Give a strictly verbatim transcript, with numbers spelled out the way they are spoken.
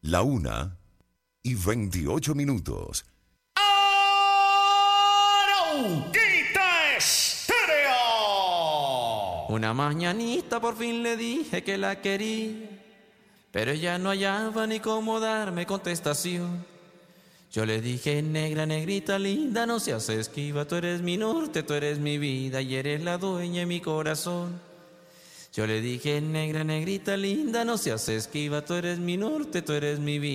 La una y veintiocho minutos. ¡Aroquita Estéreo! Una mañanita por fin le dije que la quería, pero ella no hallaba ni cómo darme contestación. Yo le dije, negra, negrita linda, no seas esquiva, tú eres mi norte, tú eres mi vida y eres la dueña de mi corazón. Yo le dije, negra, negrita linda, no seas esquiva, tú eres mi norte, tú eres mi vida.